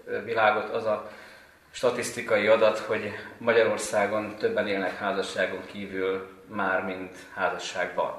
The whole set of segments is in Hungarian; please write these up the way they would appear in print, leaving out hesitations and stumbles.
világot az a statisztikai adat, hogy Magyarországon többen élnek házasságon kívül már, mint házasságban.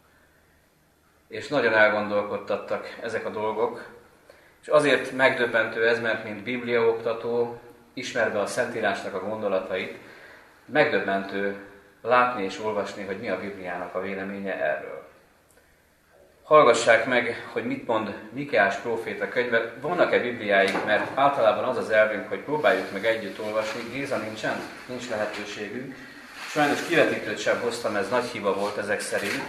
És nagyon elgondolkodtattak ezek a dolgok, és azért megdöbbentő ez, mert mint bibliaoktató, ismerve a Szentírásnak a gondolatait, megdöbbentő látni és olvasni, hogy mi a Bibliának a véleménye erről. Hallgassák meg, hogy mit mond Mikéás próféta könyve. Vannak-e Bibliáik, mert általában az az elvünk, hogy próbáljuk meg együtt olvasni. Géza nincs lehetőségünk. Sajnos kivetítőt sem hoztam, ez nagy hiba volt ezek szerint.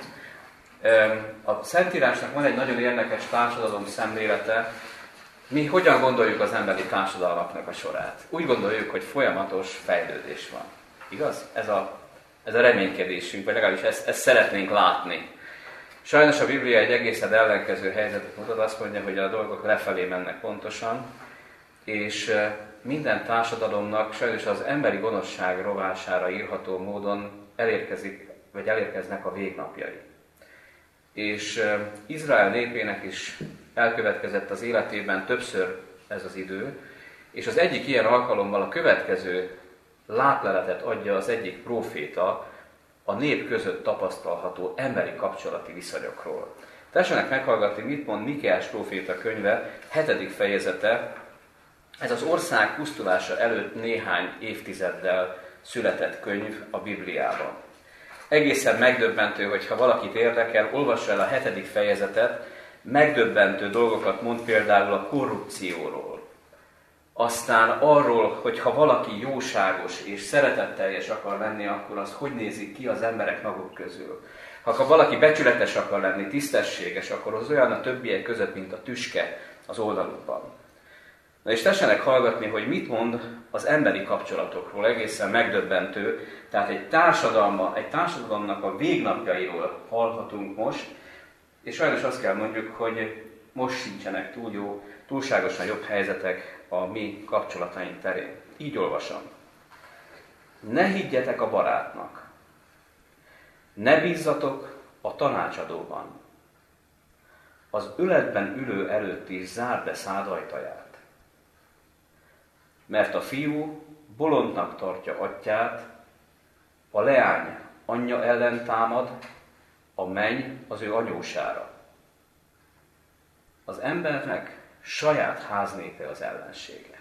A Szentírásnak van egy nagyon érdekes társadalom szemlélete. Mi hogyan gondoljuk az emberi társadalmaknak a sorát? Úgy gondoljuk, hogy folyamatos fejlődés van. Igaz? Ez a reménykedésünk, vagy legalábbis ezt szeretnénk látni. Sajnos a Biblia egy egészen ellenkező helyzetet mutat, azt mondja, hogy a dolgok lefelé mennek pontosan, és minden társadalomnak sajnos az emberi gonoszság rovására írható módon elérkeznek a végnapjai. És Izrael népének is elkövetkezett az életében többször ez az idő, és az egyik ilyen alkalommal a következő látleletet adja az egyik próféta a nép között tapasztalható emberi kapcsolati viszonyokról. Tessenek meghallgatni, mit mond Mikéás próféta könyve 7. fejezete. Ez az ország pusztulása előtt néhány évtizeddel született könyv a Bibliában. Egészen megdöbbentő, hogyha valakit érdekel, olvassa el a 7. fejezetet, megdöbbentő dolgokat mond például a korrupcióról. Aztán arról, hogy ha valaki jóságos és szeretetteljes akar lenni, akkor az hogy nézik ki az emberek maguk közül. Ha valaki becsületes akar lenni, tisztességes, akkor az olyan a többiek között, mint a tüske az oldalukban. Na és tessenek hallgatni, hogy mit mond az emberi kapcsolatokról, egészen megdöbbentő. Tehát egy társadalomnak a végnapjairól hallhatunk most, és sajnos azt kell mondjuk, hogy most sincsenek túlságosan jobb helyzetek a mi kapcsolataink terén. Így olvasom. Ne higgyetek a barátnak. Ne bízzatok a tanácsadóban. Az öletben ülő előtt is zárd be szád ajtaját. Mert a fiú bolondnak tartja atyját, a leány anyja ellen támad, a menny az ő anyósára. Az embernek saját háznépe az ellensége.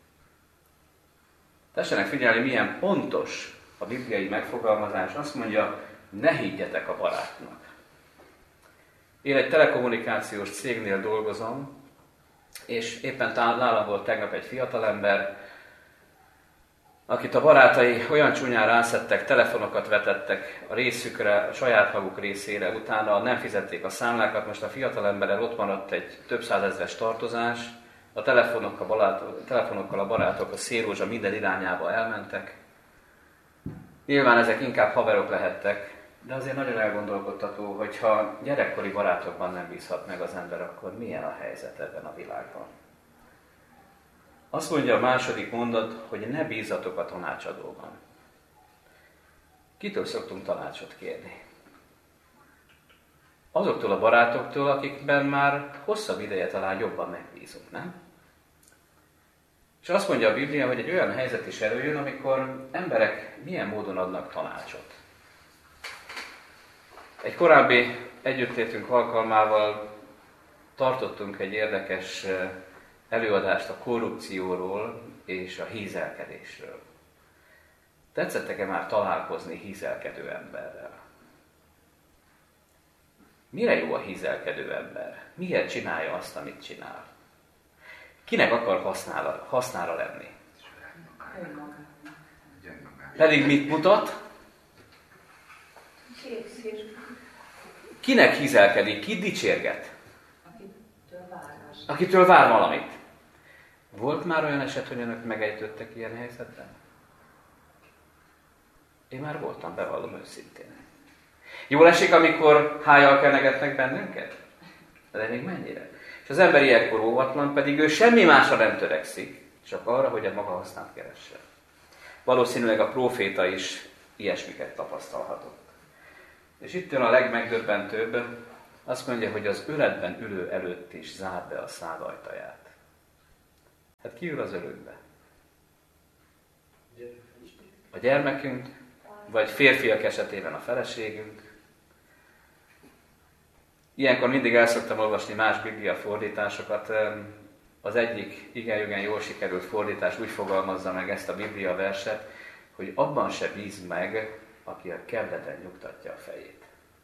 Tessenek figyelni, milyen pontos a bibliai megfogalmazás. Azt mondja, ne higgyetek a barátnak. Én egy telekommunikációs cégnél dolgozom, és éppen nálam volt tegnap egy fiatalember, akit a barátai olyan csúnyán rászettek, telefonokat vetettek a részükre, a saját maguk részére, utána nem fizették a számlákat, most a fiatalemberrel ott maradt egy több százezres tartozás, a telefonokkal a barátok a szélrózsa minden irányába elmentek. Nyilván ezek inkább haverok lehettek, de azért nagyon elgondolkodtató, hogyha gyerekkori barátokban nem bízhat meg az ember, akkor milyen a helyzet ebben a világban. Azt mondja a második mondat, hogy ne bízzatok a tanácsadóban. Kitől szoktunk tanácsot kérni? Azoktól a barátoktól, akikben már hosszabb ideje talán jobban megbízunk, nem? És azt mondja a Biblia, hogy egy olyan helyzet is előjön, amikor emberek milyen módon adnak tanácsot. Egy korábbi együttlétünk alkalmával tartottunk egy érdekes előadást a korrupcióról és a hízelkedésről. Tetszettek-e már találkozni hízelkedő emberrel? Mire jó a hízelkedő ember? Miért csinálja azt, amit csinál? Kinek akar hasznára lenni? Pedig mit mutat? Kinek hízelkedik? Kit dicsérget? Akitől vár valamit. Volt már olyan eset, hogy önök megejtődtek ilyen helyzetben? Én már voltam, bevallom őszintén. Jól esik, amikor hájjal kenegetnek bennünket? De még mennyire? És az ember ilyenkor óvatlan, pedig ő semmi másra nem törekszik, csak arra, hogy a maga hasznát keresse. Valószínűleg a próféta is ilyesmiket tapasztalhatott. És itt jön a legmegdöbbentőbb, azt mondja, hogy az öletben ülő előtt is zárd be a szád ajtaját. Hát ki ül az ölünkbe? A gyermekünk, vagy férfiak esetében a feleségünk. Ilyenkor mindig el szoktam olvasni más Biblia fordításokat. Az egyik igen jól sikerült fordítás úgy fogalmazza meg ezt a Biblia verset, hogy abban se bízd meg, aki a kedveden nyugtatja a fejét.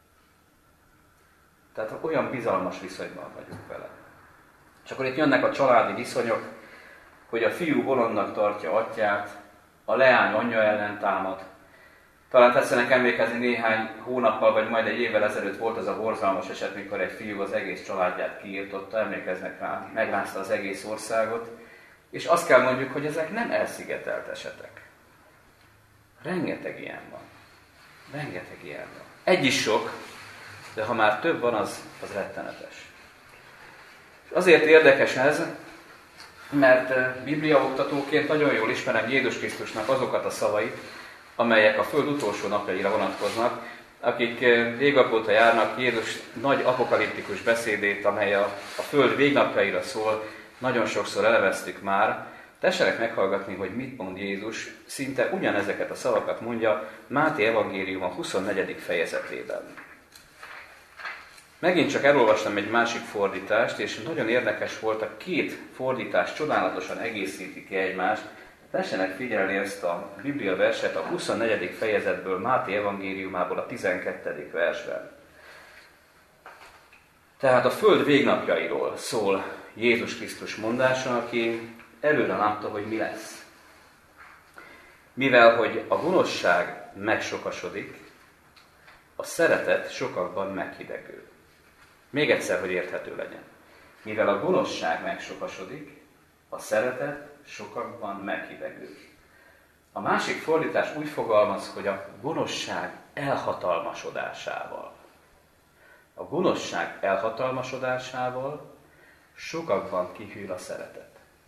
Tehát olyan bizalmas viszonyban vagyunk vele. És akkor itt jönnek a családi viszonyok, hogy a fiú bolondnak tartja atyát, a leány anyja ellen támad. Talán tetszenek emlékezni, néhány hónappal vagy majd egy évvel ezelőtt volt az a borzalmas eset, mikor egy fiú az egész családját kiirtotta, emlékeznek rá, megrázta az egész országot. És azt kell mondjuk, hogy ezek nem elszigetelt esetek. Rengeteg ilyen van. Rengeteg ilyen van. Egy is sok, de ha már több van, az rettenetes. És azért érdekes ez, mert bibliaoktatóként nagyon jól ismerem Jézus Krisztusnak azokat a szavait, amelyek a Föld utolsó napjaira vonatkoznak, akik régebb óta járnak Jézus nagy apokaliptikus beszédét, amely a Föld végnapjaira szól, nagyon sokszor eleveztük már. Tessenek meghallgatni, hogy mit mond Jézus, szinte ugyanezeket a szavakat mondja Máté evangélium a 24. fejezetében. Megint csak elolvastam egy másik fordítást, és nagyon érdekes volt, a két fordítás csodálatosan egészíti ki egymást. Tessenek figyelni ezt a Biblia verset a 24. fejezetből, Máté evangéliumából a 12. versben. Tehát a Föld végnapjairól szól Jézus Krisztus mondása, aki előre látta, hogy mi lesz. Mivel, hogy a gonoszság megsokasodik, a szeretet sokakban meghidegül. Még egyszer, hogy érthető legyen. Mivel a gonoszság megsokasodik, a szeretet sokakban meghidegül. A másik fordítás úgy fogalmaz, hogy a gonoszság elhatalmasodásával. A gonoszság elhatalmasodásával sokakban kihűl a szeretet.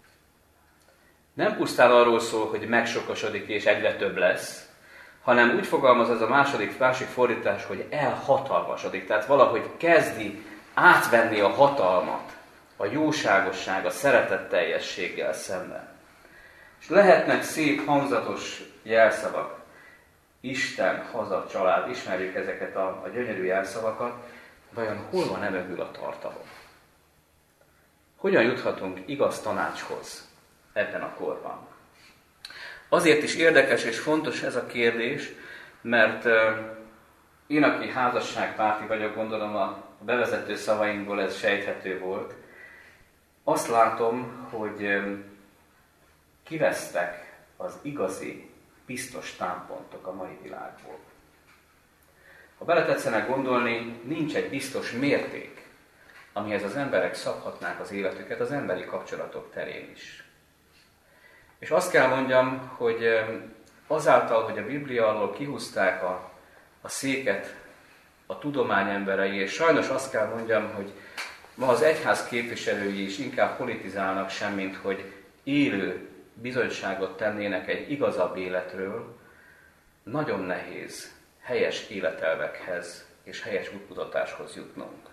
Nem pusztán arról szól, hogy megsokasodik és egyre több lesz, hanem úgy fogalmaz ez a másik fordítás, hogy elhatalmasodik. Tehát valahogy kezdi átvenni a hatalmat, a jóságosság, a szeretetteljességgel szemben. És lehetnek szép, hangzatos jelszavak. Isten, haza, család, ismerjük ezeket a gyönyörű jelszavakat, vajon hol van emögül a tartalom? Hogyan juthatunk igaz tanácshoz ebben a korban? Azért is érdekes és fontos ez a kérdés, mert én, aki házasságpárti vagyok, gondolom a bevezető szavainkból ez sejthető volt, azt látom, hogy kivesztek az igazi, biztos támpontok a mai világból. Ha beletetszenek gondolni, nincs egy biztos mérték, amihez az emberek szabhatnák az életüket az emberi kapcsolatok terén is. És azt kell mondjam, hogy azáltal, hogy a Biblia alól kihúzták a széket a tudomány emberei, és sajnos azt kell mondjam, hogy ma az egyház képviselői is inkább politizálnak semmint, hogy élő bizonyságot tennének egy igazabb életről, nagyon nehéz helyes életelvekhez és helyes útmutatáshoz jutnunk.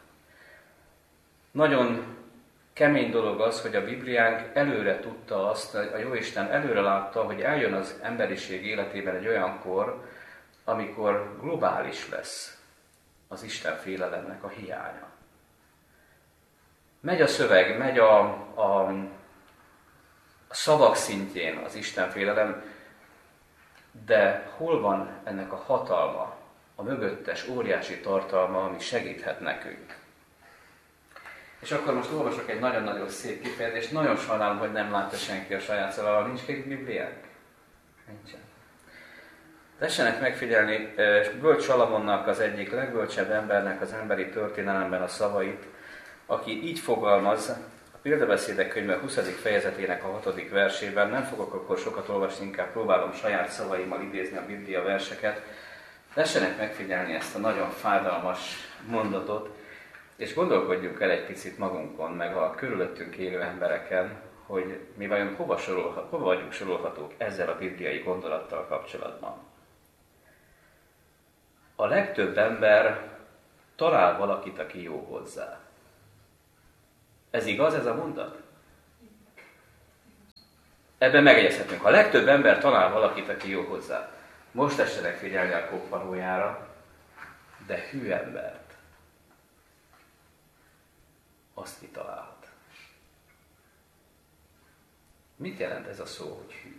Nagyon kemény dolog az, hogy a Bibliánk előre tudta azt, a Jóisten előre látta, hogy eljön az emberiség életében egy olyan kor, amikor globális lesz az Isten félelemnek a hiánya. Megy a szöveg, megy a szavak szintjén az Isten félelem, de hol van ennek a hatalma, a mögöttes óriási tartalma, ami segíthet nekünk? És akkor most olvasok egy nagyon-nagyon szép kifejezést, nagyon sajnálom, hogy nem látta senki a saját szavával. Nincs két Bibliánk? Nincsen. Tessenek megfigyelni, Bölcs Salamonnak, az egyik legbölcsebb embernek az emberi történelemben a szavait, aki így fogalmaz, a Példabeszédek könyve 20. fejezetének a 6. versében, nem fogok akkor sokat olvasni, inkább próbálom saját szavaimmal idézni a Biblia verseket. Tessenek megfigyelni ezt a nagyon fájdalmas mondatot, és gondolkodjunk el egy picit magunkon, meg a körülöttünk élő embereken, hogy mi vajon hova vagyunk sorolhatók ezzel a bibliai gondolattal kapcsolatban. A legtöbb ember talál valakit, aki jó hozzá. Ez igaz, ez a mondat? Ebben megegyezhetünk. Ha a legtöbb ember talál valakit, aki jó hozzá, most tessenek figyelni a koppanójára, de hű embert, azt kitalálhat. Mit jelent ez a szó, hogy hű?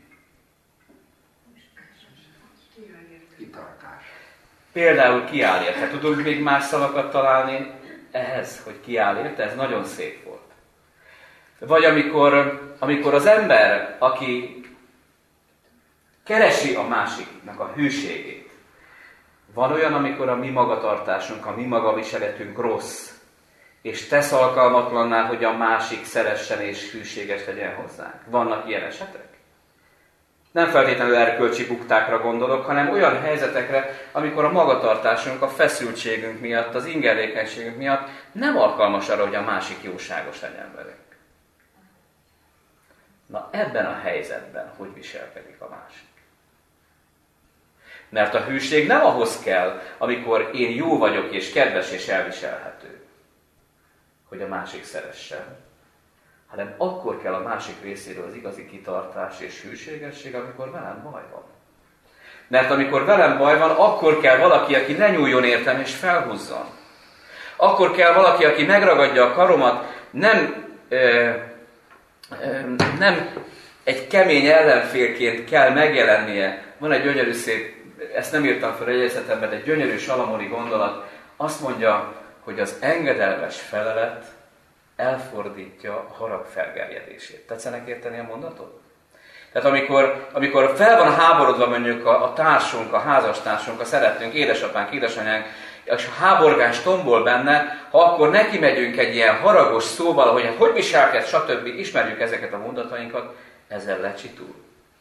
Kitartás. Például kiáll érte. Tudunk még más szavakat találni ehhez, hogy kiáll érte? Ez nagyon szép volt. Vagy amikor az ember, aki keresi a másiknak a hűségét, van olyan, amikor a mi magatartásunk, a mi magaviseletünk rossz, és tesz alkalmatlanná, hogy a másik szeressen és hűséges legyen hozzánk. Vannak ilyen esetek? Nem feltétlenül erkölcsi buktákra gondolok, hanem olyan helyzetekre, amikor a magatartásunk, a feszültségünk miatt, az ingerlékenységünk miatt nem alkalmas arra, hogy a másik jóságos legyen velünk. Na ebben a helyzetben hogy viselkedik a másik? Mert a hűség nem ahhoz kell, amikor én jó vagyok és kedves és elviselhető, hogy a másik szeressen, hanem akkor kell a másik részéről az igazi kitartás és hűségesség, amikor velem baj van. Mert amikor velem baj van, akkor kell valaki, aki lenyúljon értem és felhúzzon. Akkor kell valaki, aki megragadja a karomat, nem egy kemény ellenfélként kell megjelennie. Van egy gyönyörű szép, ezt nem írtam fel a jegyzetemben, egy gyönyörű salamoni gondolat. Azt mondja, hogy az engedelmes felelet elfordítja a harag felgerjedését. Tetszenek érteni a mondatot? Tehát amikor fel van háborodva mondjuk a társunk, a házastársunk, a szerettünk, édesapánk, édesanyánk, és a háborgás tombol benne, ha akkor neki megyünk egy ilyen haragos szóval, hogy viselkedsz, stb. Ismerjük ezeket a mondatainkat, ezzel lecsitul.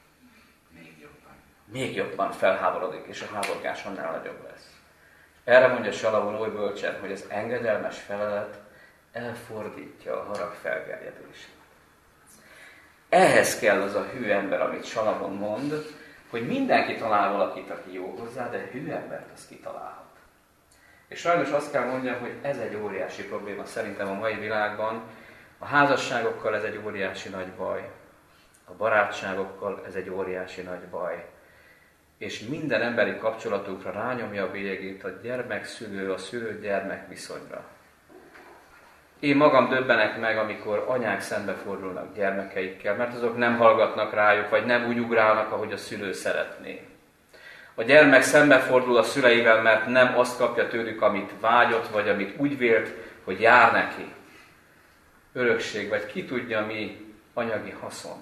Még jobban felháborodik, és a háborgás annál nagyobb lesz. Erre mondja Salamon oly bölcsen, hogy az engedelmes felelet elfordítja a harag felgerjedését. Ehhez kell az a hű ember, amit Salamon mond, hogy mindenki talál valakit, aki jó hozzá, de hű embert az kitalálhat. És sajnos azt kell mondjam, hogy ez egy óriási probléma szerintem a mai világban. A házasságokkal ez egy óriási nagy baj. A barátságokkal ez egy óriási nagy baj. És minden emberi kapcsolatunkra rányomja a bélyegét a gyermek-szülő, a szülő-gyermek viszonyra. Én magam döbbenek meg, amikor anyák szembefordulnak gyermekeikkel, mert azok nem hallgatnak rájuk, vagy nem úgy ugrálnak, ahogy a szülő szeretné. A gyermek szembefordul a szüleivel, mert nem azt kapja tőlük, amit vágyott, vagy amit úgy vélt, hogy jár neki. Örökség, vagy ki tudja mi anyagi haszon.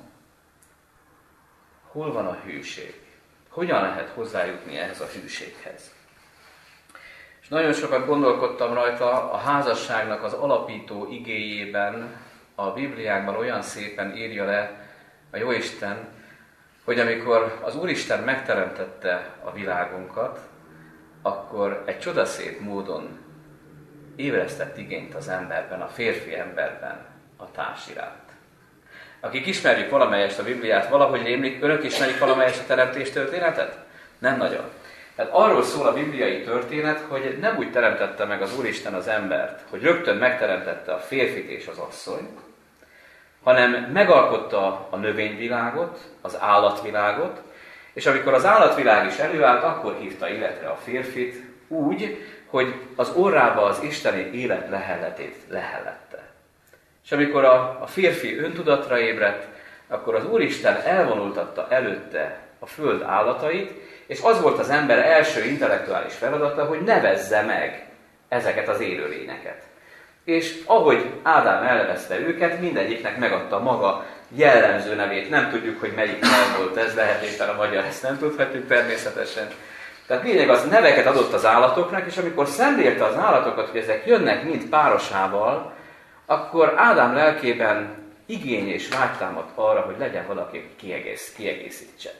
Hol van a hűség? Hogyan lehet hozzájutni ehhez a hűséghez? És nagyon sokat gondolkodtam rajta, a házasságnak az alapító igéjében, a Bibliákban olyan szépen írja le a Jóisten, hogy amikor az Úristen megteremtette a világunkat, akkor egy csodaszép módon ébresztett igényt az emberben, a férfi emberben a társ iránt. Akik ismerjük valamelyest a Bibliát, valahogy rémlik, önök ismerik valamelyest a teremtés történetet? Nem nagyon. Tehát arról szól a bibliai történet, hogy nem úgy teremtette meg az Úristen az embert, hogy rögtön megteremtette a férfit és az asszonyt, hanem megalkotta a növényvilágot, az állatvilágot, és amikor az állatvilág is előállt, akkor hívta életre a férfit úgy, hogy az orrába az isteni élet lehelletét lehellette. És amikor a férfi öntudatra ébredt, akkor az Úristen elvonultatta előtte a föld állatait, és az volt az ember első intellektuális feladata, hogy nevezze meg ezeket az élőlényeket. És ahogy Ádám elnevezte őket, mindegyiknek megadta maga jellemző nevét. Nem tudjuk, hogy melyik nyelv volt ez, lehet éppen a magyar, ezt nem tudhatjuk természetesen. Tehát lényeg az, neveket adott az állatoknak, és amikor szemlélte az állatokat, hogy ezek jönnek mind párosával, akkor Ádám lelkében igény és vágy támadt arra, hogy legyen valaki, kiegészítse.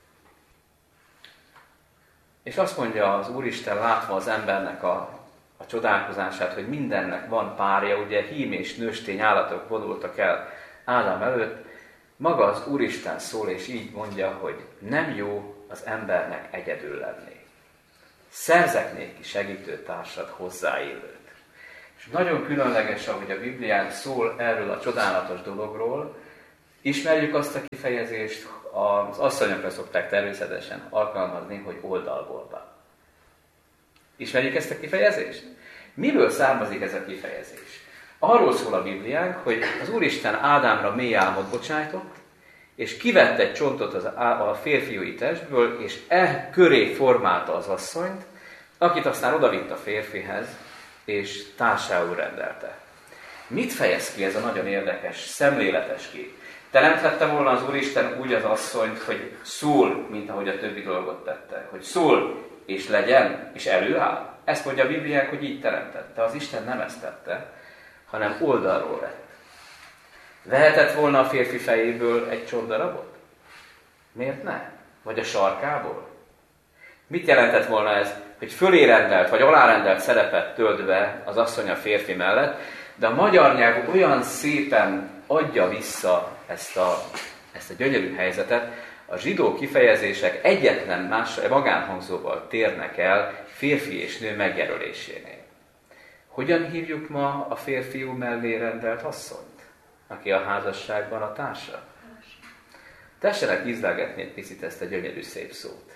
És azt mondja az Úristen, látva az embernek a csodálkozását, hogy mindennek van párja, ugye hím és nőstény állatok vonultak el Ádám előtt, maga az Úristen szól, és így mondja, hogy nem jó az embernek egyedül lenni. Szerzek néki segítőtársat, hozzáillőt. És nagyon különleges, ahogy a Biblián szól erről a csodálatos dologról, Ismerjük azt a kifejezést, az asszonyokra szokták természetesen alkalmazni, hogy oldalból van. Ismerjük ezt a kifejezést? Miből származik ez a kifejezés? Arról szól a Bibliánk, hogy az Úristen Ádámra mély álmot bocsájtott, és kivett egy csontot a férfiúi testből, és köré formálta az asszonyt, akit aztán odavitt a férfihez, és társául rendelte. Mit fejez ki ez a nagyon érdekes, szemléletes kép? Teremtette volna az Úristen úgy az asszonyt, hogy szól, mint ahogy a többi dolgot tette. Hogy szól, és legyen, és előáll. Ezt mondja a Bibliánk, hogy így teremtette. Az Isten nem ezt tette, hanem oldalról vett. Vehetett volna a férfi fejéből egy csontdarabot? Miért ne? Vagy a sarkából? Mit jelentett volna ez? Hogy fölé rendelt, vagy alárendelt szerepet tölt be az asszony a férfi mellett, de a magyar nyelv olyan szépen adja vissza ezt a gyönyörű helyzetet, a zsidó kifejezések egyetlen más magánhangzóval térnek el férfi és nő megjelölésénél. Hogyan hívjuk ma a férfiú mellé rendelt asszonyt, aki a házasságban a társa? Tessenek ízlelgetni egy picit ezt a gyönyörű szép szót.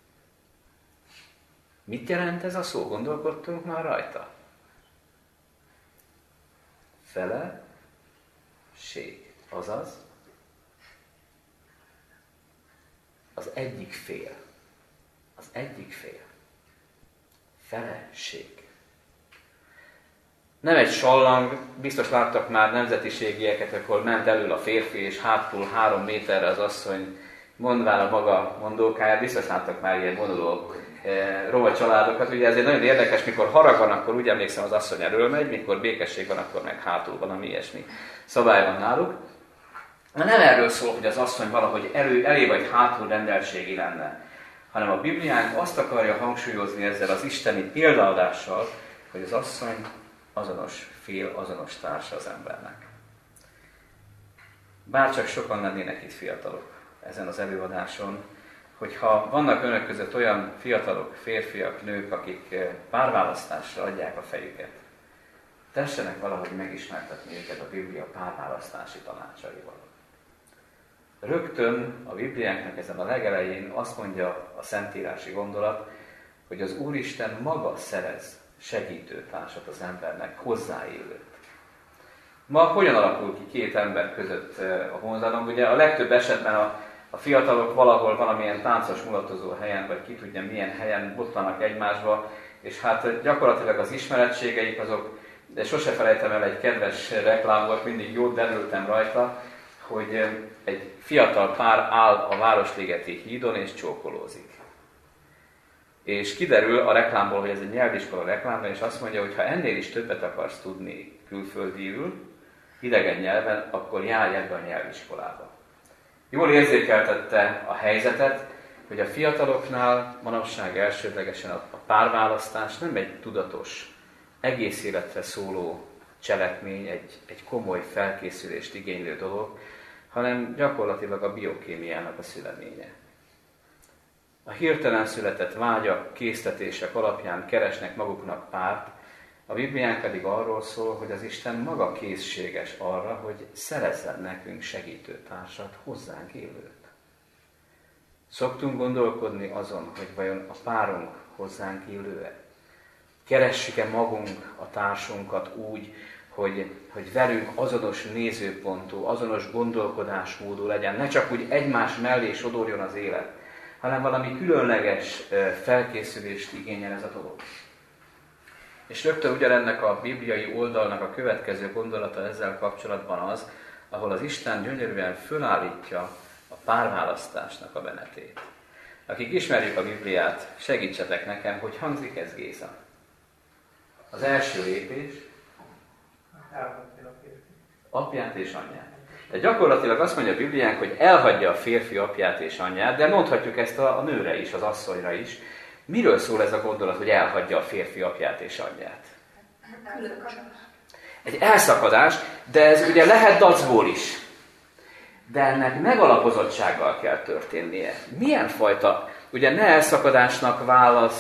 Mit jelent ez a szó? Gondolkodtunk már rajta? Feleség. Azaz az egyik fél. Az egyik fél. Feleség. Nem egy sallang, biztos láttak már nemzetiségieket, akkor ment elől a férfi, és hátul 3 méterre az asszony mondván a maga mondókáját, biztos láttak már ilyen vonuló rovat családokat. Ugye ez egy nagyon érdekes, mikor harag van, akkor úgy emlékszem, az asszony elől megy, mikor békesség van, akkor meg hátul van, ami ilyesmi szabály van náluk. De nem erről szól, hogy az asszony valahogy elé vagy hátul rendeltségi lenne, hanem a Bibliánk azt akarja hangsúlyozni ezzel az isteni példaadással, hogy az asszony azonos fél, azonos társa az embernek. Bárcsak sokan lennének itt fiatalok ezen az előadáson, hogyha vannak önök között olyan fiatalok, férfiak, nők, akik párválasztásra adják a fejüket, tessenek valahogy megismertetni őket a Biblia párválasztási tanácsaival. Rögtön a Bibliánknak ezen a legelején azt mondja a szentírási gondolat, hogy az Úristen maga szerez segítőtársat az embernek, hozzáillőt. Ma hogyan alakul ki 2 ember között a vonzalom? Ugye a legtöbb esetben a fiatalok valahol valamilyen táncos mulatozó helyen, vagy ki tudja milyen helyen bottanak egymásba, és hát gyakorlatilag az ismerettségeik azok, de sose felejtem el, egy kedves reklám volt, mindig jót derültem rajta, hogy egy fiatal pár áll a Városligeti hídon és csókolózik. És kiderül a reklámból, hogy ez egy nyelviskola reklámra, és azt mondja, hogy ha ennél is többet akarsz tudni külföldiül, idegen nyelven, akkor járj ebbe a nyelviskolába. Jól érzékeltette a helyzetet, hogy a fiataloknál manapság elsődlegesen a párválasztás nem egy tudatos, egész életre szóló cselekmény, egy komoly felkészülést igénylő dolog, hanem gyakorlatilag a biokémiának a szüleménye. A hirtelen született vágyak, késztetések alapján keresnek maguknak párt, a Biblián pedig arról szól, hogy az Isten maga készséges arra, hogy szerezzen nekünk segítőtársat, hozzánk élőt. Szoktunk gondolkodni azon, hogy vajon a párunk hozzánk élő-e? Keressük-e magunk a társunkat úgy, hogy velünk azonos nézőpontú, azonos gondolkodásmódú legyen, ne csak úgy egymás mellé sodorjon az élet, hanem valami különleges felkészülést igényel ez a dolog. És rögtön ugyanennek a bibliai oldalnak a következő gondolata ezzel kapcsolatban az, ahol az Isten gyönyörűen fölállítja a párválasztásnak a menetét. Akik ismerjük a Bibliát, segítsetek nekem, hogy hangzik ez, Géza. Az első lépés, apját és anyját. De gyakorlatilag azt mondja a Bibliánk, hogy elhagyja a férfi apját és anyját, de mondhatjuk ezt a nőre is, az asszonyra is. Miről szól ez a gondolat, hogy elhagyja a férfi apját és anyját? Egy elszakadás, de ez ugye lehet dacból is. De ennek megalapozottsággal kell történnie. Milyen fajta, ugye ne elszakadásnak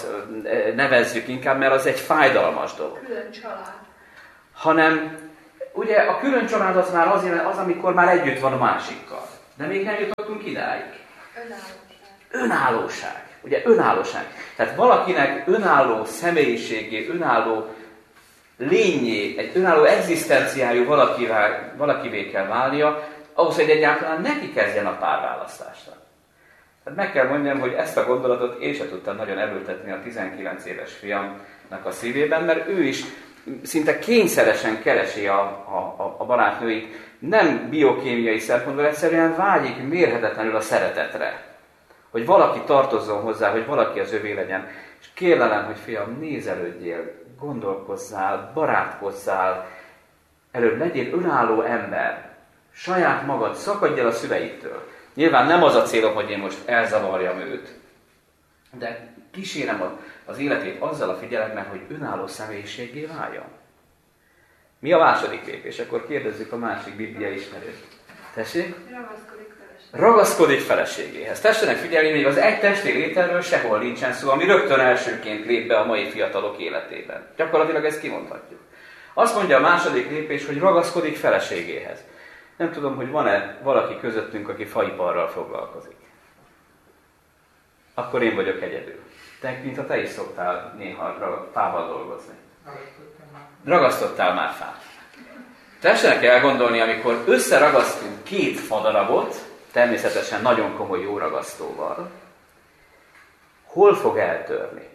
nevezzük inkább, mert az egy fájdalmas dolog. Külön család. Hanem Ugye a külön család az már az, amikor már együtt van a másikkal. De még nem jutottunk idáig. Önállóság. Ugye önállóság. Tehát valakinek önálló személyiségé, önálló lényé, egy önálló egzisztenciájú valakivé kell válnia, ahhoz, hogy egyáltalán neki kezdjen a párválasztásra. Tehát meg kell mondjam, hogy ezt a gondolatot én sem tudtam nagyon erőltetni a 19 éves fiamnak a szívében, mert ő is szinte kényszeresen keresi a barátnőit, nem biokémiai szempontból, egyszerűen vágyik mérhetetlenül a szeretetre. Hogy valaki tartozzon hozzá, hogy valaki az övé legyen. És kérlelem, hogy fiam, nézelődjél, gondolkozzál, barátkozzál, előbb legyél önálló ember, saját magad, szakadj el a szüleittől. Nyilván nem az a célom, hogy én most elzavarjam őt, de kísérem az életét azzal a figyelemmel, hogy önálló személyiséggé váljon. Mi a második lépés? Akkor kérdezzük a másik Biblia ismerőt. Tessék? Ragaszkodik feleségéhez. Tessenek figyelni, még az egy testi lételről sehol nincsen szó, ami rögtön elsőként lép be a mai fiatalok életében. Gyakorlatilag ezt kimondhatjuk. Azt mondja a második lépés, hogy ragaszkodik feleségéhez. Nem tudom, hogy van-e valaki közöttünk, aki faiparral foglalkozik. Akkor én vagyok egyedül. Mintha te is szoktál néha fával dolgozni. Ragasztottál már fát. Tessenek elgondolni, amikor összeragasztunk két fadarabot, természetesen nagyon komoly jó ragasztóval, hol fog eltörni?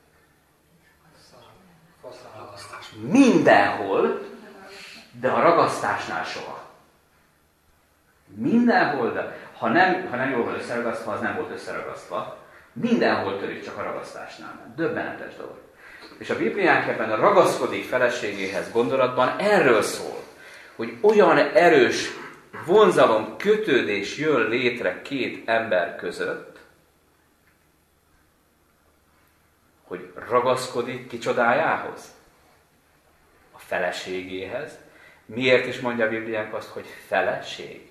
Mindenhol, de a ragasztásnál soha. Mindenhol, de ha nem jól van összeragasztva, az nem volt összeragasztva. Mindenhol törik, csak a ragasztásnál nem. Döbbenetes dolog. És a Bibliánk ebben a ragaszkodik feleségéhez gondolatban erről szól, hogy olyan erős vonzalom, kötődés jön létre két ember között, hogy ragaszkodik kicsodájához? A feleségéhez. Miért is mondja a Bibliánk azt, hogy feleség?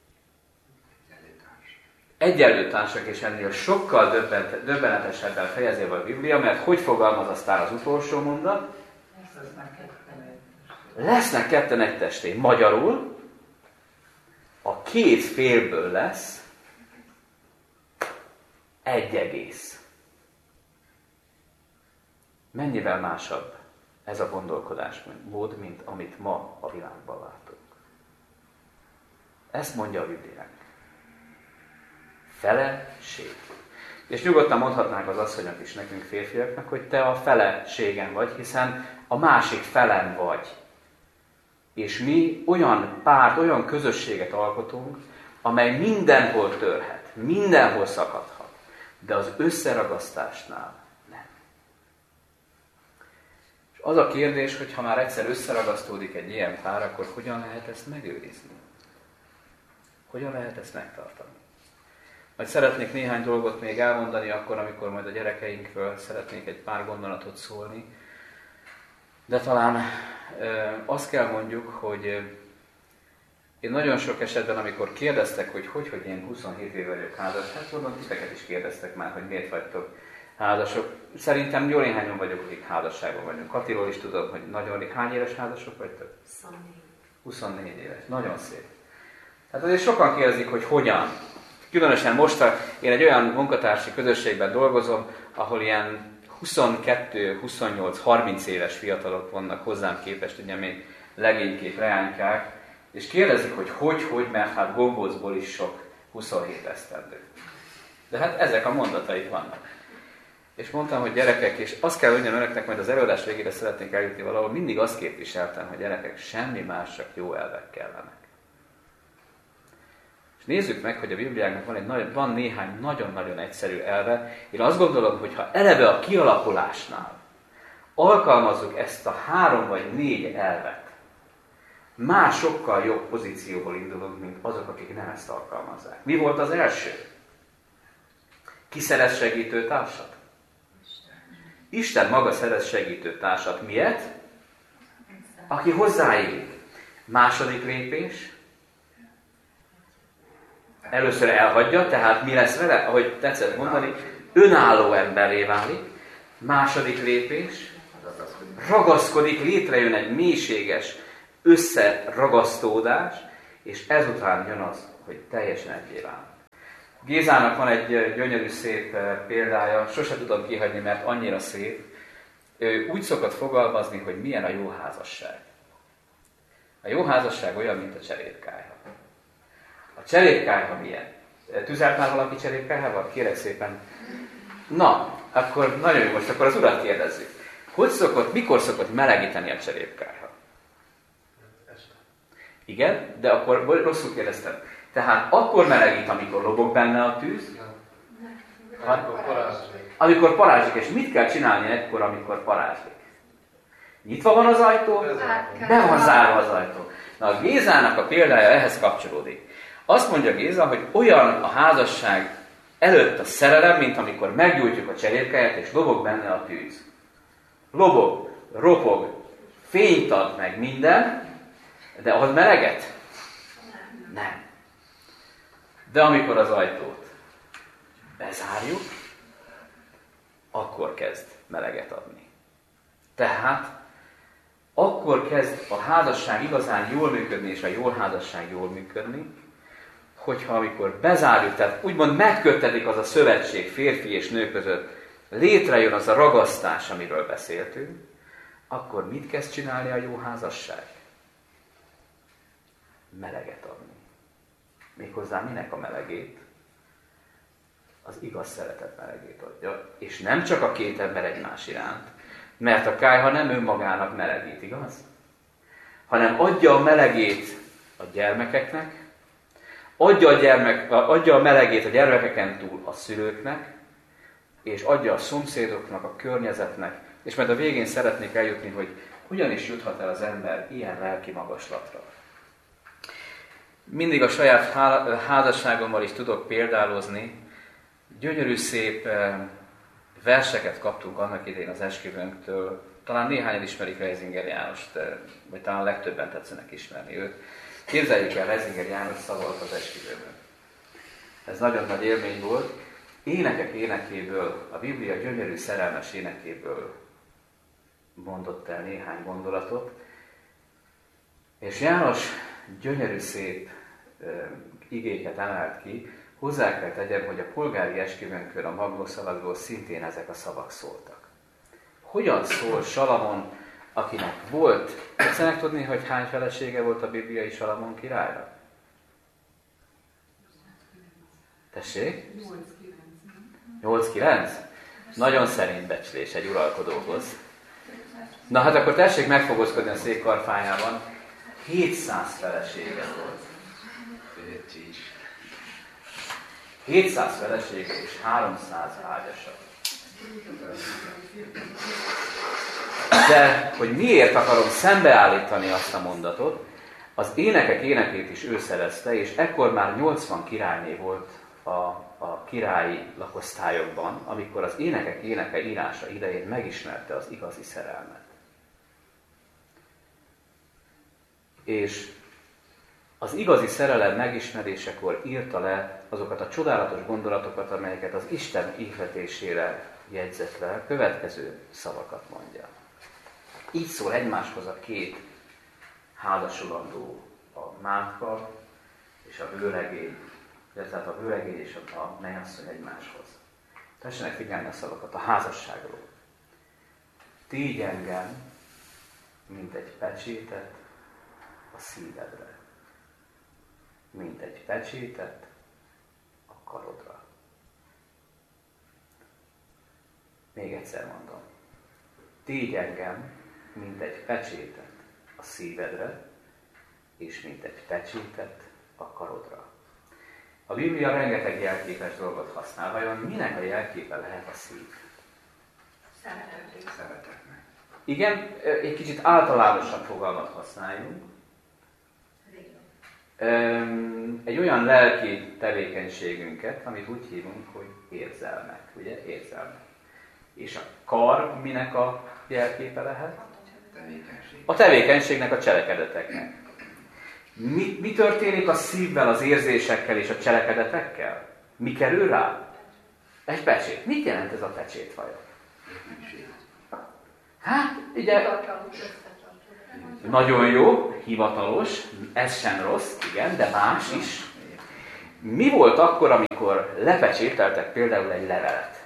Egyenlő társak, és ennél sokkal döbbenetesebben fejezi a Biblia, mert hogy fogalmaz aztán az utolsó mondat? Lesznek ketten egy testé. Magyarul a két félből lesz egy egész. Mennyivel másabb ez a gondolkodásmód, mint amit ma a világban látunk. Ezt mondja a Bibliánk. Feleség. És nyugodtan mondhatnánk az asszonyok is nekünk férfiaknak, hogy te a feleségem vagy, hiszen a másik felem vagy. És mi olyan párt, olyan közösséget alkotunk, amely mindenhol törhet, mindenhol szakadhat, de az összeragasztásnál nem. És az a kérdés, hogy ha már egyszer összeragasztódik egy ilyen pár, akkor hogyan lehet ezt megőrizni? Hogyan lehet ezt megtartani? Majd szeretnék néhány dolgot még elmondani akkor, amikor majd a gyerekeinkről szeretnék egy pár gondolatot szólni. De talán azt kell mondjuk, hogy én nagyon sok esetben, amikor kérdeztek, hogy én 27 éve vagyok házas, hát mondom, titeket is kérdeztek már, hogy miért vagytok házasok. Szerintem jó néhányan vagyok, akik házasságban vagyunk. Katiról is tudom, hogy nagyon hány éves házasok vagytok? 24 éves. Nagyon szép. Tehát azért sokan kérdezik, hogy hogyan. Különösen most, én egy olyan munkatársi közösségben dolgozom, ahol ilyen 22, 28, 30 éves fiatalok vannak hozzám képest, ugye még legényképp reánykák, és kérdezik, hogy, mert hát gombócból is sok 27 esztendő. De hát ezek a mondataik vannak. És mondtam, hogy gyerekek, és azt kell mondjam önöknek, majd az előadás végére szeretnék eljutni valahol, mindig azt képviseltem, hogy gyerekek, semmi más, csak jó elvek kellenek. És nézzük meg, hogy a Bibliának van néhány nagyon-nagyon egyszerű elve. Én azt gondolom, hogy ha eleve a kialakulásnál alkalmazzuk ezt a 3 vagy 4 elvet, már sokkal jobb pozícióból indulunk, mint azok, akik nem ezt alkalmazzák. Mi volt az első? Ki szerez segítő társat? Isten maga szerez segítő társat. Miért? Aki hozzáillik. Második lépés. Először elhagyja, tehát mi lesz vele? Ahogy tetszett mondani, önálló emberré válik. Második lépés. Ragaszkodik, létrejön egy mélységes, összeragasztódás, és ezután jön az, hogy teljesen egyé válnak. Gézának van egy gyönyörű szép példája, sose tudom kihagyni, mert annyira szép. Ő úgy szokott fogalmazni, hogy milyen a jó házasság. A jó házasság olyan, mint a cserépkályha. A cserépkályha milyen? Tüzelt már valaki cserépkályhával? Kérek szépen. Na, akkor nagyon jó, most akkor az urat kérdezzük. Mikor szokott melegíteni a cserépkályha? Igen, de akkor rosszul kérdeztem. Tehát akkor melegít, amikor lobog benne a tűz? Amikor parázslik. És mit kell csinálni ekkor, amikor parázslik? Nyitva van az ajtó? Be van zárva az ajtó. Na, a Gézának a példája ehhez kapcsolódik. Azt mondja Géza, hogy olyan a házasság előtt a szerelem, mint amikor meggyújtjuk a cserépkályát, és lobog benne a tűz. Lobog, ropog, fényt ad meg minden, de ad meleget? Nem. De amikor az ajtót bezárjuk, akkor kezd meleget adni. Tehát akkor kezd a házasság igazán jól működni, és a jó házasság jól működni, hogyha amikor bezárjuk, tehát úgymond megköttetik az a szövetség férfi és nő között, létrejön az a ragasztás, amiről beszéltünk, akkor mit kezd csinálni a jó házasság? Meleget adni. Méghozzá minek a melegét? Az igaz szeretet melegét adja. És nem csak a két ember egymás iránt, mert a kályha nem önmagának melegít, igaz? Hanem adja a melegét a gyermekeknek, adja a melegét a gyermekeken túl a szülőknek, és adja a szomszédoknak, a környezetnek, és majd a végén szeretnék eljutni, hogy hogyan is juthat el az ember ilyen lelki magaslatra. Mindig a saját házasságommal is tudok példálozni. Gyönyörű szép verseket kaptunk annak idején az esküvőnktől. Talán néhányan ismerik Reisinger Jánost, vagy talán legtöbben tetszenek ismerni őt. Képzeljük el, Reisinger János szavalt az esküvőben. Ez nagyon nagy élmény volt. Énekek énekéből, a Biblia gyönyörű szerelmes énekéből mondott el néhány gondolatot. És János gyönyörű szép igéket emelt ki. Hozzá kell tegyem, hogy a polgári esküvőnkön a magnószalagról szintén ezek a szavak szóltak. Hogyan szól Salamon, akinek volt, tetszenek tudni, hogy hány felesége volt a bibliai Salamon királynak? Tessék? 8-9? Nagyon szerint becslés egy uralkodóhoz. Na hát akkor tessék megfogózkodni a szék karfájában. 700 felesége volt. 700 felesége és 300 ágyasa. De, hogy miért akarom szembeállítani azt a mondatot, az énekek énekét is ő szerezte, és ekkor már 80 királyné volt a királyi lakosztályokban, amikor az énekek éneke írása idején megismerte az igazi szerelmet. És az igazi szerelem megismerésekor írta le azokat a csodálatos gondolatokat, amelyeket az Isten ihletésére jegyzett le, következő szavakat mondja. Így szól egymáshoz a két házasulandó, a mátka és a vőlegény, tehát a vőlegény és a mennyasszony egymáshoz. Tessenek figyelni a szavakat a házasságról. Tégy engem, mint egy pecsétet a szívedre, mint egy pecsétet a karodra. Még egyszer mondom. Tégy engem, mint egy pecsétet a szívedre, és mint egy pecsétet a karodra. A Biblia rengeteg jelképes dolgot használ. Vajon minek a jelképe lehet a szív? Szeretetnek. Igen, egy kicsit általánosabb fogalmat használjunk. Egy olyan lelki tevékenységünket, amit úgy hívunk, hogy érzelmek. Ugye? Érzelmek. És a kar minek a jelképe lehet? A tevékenységnek, a cselekedeteknek. Mi történik a szívvel, az érzésekkel és a cselekedetekkel? Mi kerül rá? Egy pecsét. Mit jelent ez a pecsét vajon? Hát, ugye... Nagyon jó, hivatalos, ez sem rossz, igen, de más is. Mi volt akkor, amikor lepecsételtek például egy levelet?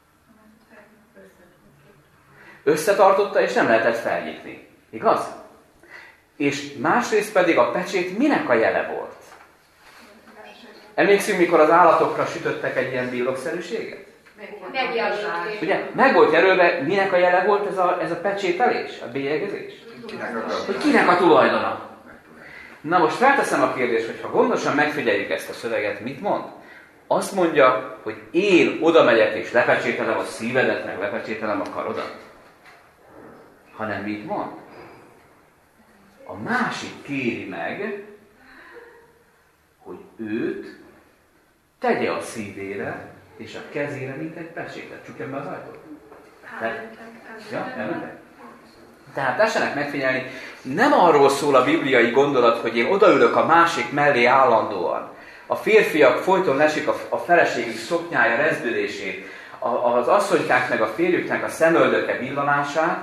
Összetartotta, és nem lehetett felnyitni. Igaz? És másrészt pedig a pecsét minek a jele volt? Emlékszünk, mikor az állatokra sütöttek egy ilyen billogszerűséget? Megjelölték. Ugye, meg volt jelölve, minek a jele volt ez a pecsételés, a bélyegezés? Hogy kinek a tulajdona? Na most felteszem a kérdést, hogy ha gondosan megfigyeljük ezt a szöveget, mit mond? Azt mondja, hogy én oda megyek és lepecsételem a szívedet, meg lepecsételem a karodat. Hanem mit mond? A másik kéri meg, hogy őt tegye a szívére és a kezére, mint egy pecsétet. Csukjam be az ajtót. Ja, elmentek? Tehát tessenek megfigyelni, nem arról szól a bibliai gondolat, hogy én odaülök a másik mellé állandóan. A férfiak folyton lesik a feleségük szoknyája rezdülését, az asszonykák meg a férjüknek a szemöldöke villanását,